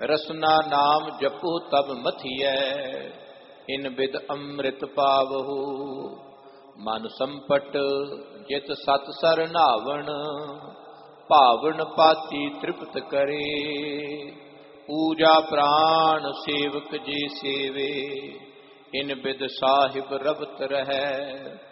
ਰਸਨਾ ਨਾਮ ਜਪੂ ਤਬ ਮਥੀਐ, ਇਨ ਬਿਦ ਅੰਮ੍ਰਿਤ ਪਾਵਹੁ। ਮਨ ਸੰਪਟ ਜਿਤ ਸਤ ਸਰ ਨਾਵਣ, ਭਾਵਨ ਪਾਤੀ ਤ੍ਰਿਪਤ ਕਰੇ। ਪੂਜਾ ਪ੍ਰਾਣ ਸੇਵਕ ਜੀ ਸੇਵੇ, ਇਨ ਬਿਦ ਸਾਹਿਬ ਰਵਤ ਰਹੈ।